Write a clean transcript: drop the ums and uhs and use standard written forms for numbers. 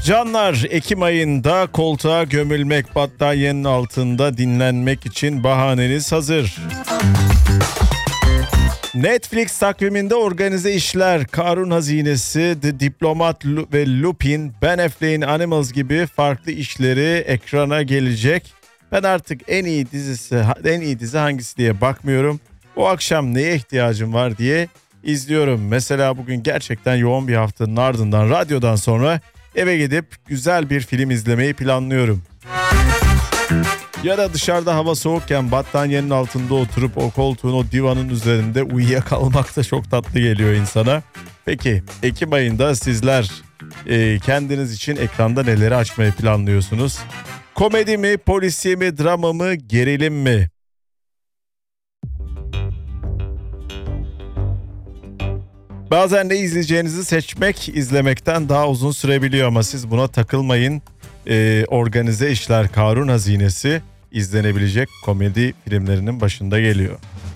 Canlar, Ekim ayında koltuğa gömülmek, battaniyenin altında dinlenmek için bahaneniz hazır. Netflix takviminde organize işler, Karun Hazinesi, The Diplomat ve Lupin, Ben Affleck'in Animals gibi farklı işleri ekrana gelecek. Ben artık en iyi dizi hangisi diye bakmıyorum. O akşam neye ihtiyacım var diye izliyorum. Mesela bugün gerçekten yoğun bir haftanın ardından radyodan sonra eve gidip güzel bir film izlemeyi planlıyorum. Ya da dışarıda hava soğukken battaniyenin altında oturup o koltuğun, o divanın üzerinde uyuyakalmak da çok tatlı geliyor insana. Peki Ekim ayında sizler kendiniz için ekranda neleri açmayı planlıyorsunuz? Komedi mi, polisiye mi, drama mı, gerilim mi? Bazen de izleyeceğinizi seçmek izlemekten daha uzun sürebiliyor ama siz buna takılmayın. Organize işler, Karun Hazinesi izlenebilecek komedi filmlerinin başında geliyor.